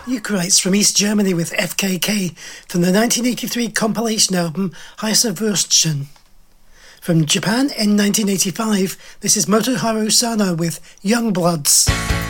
Euchrites from East Germany with FKK from the 1983 compilation album Heiße Würstchen. From Japan in 1985, this is Motoharu Sano with Youngbloods.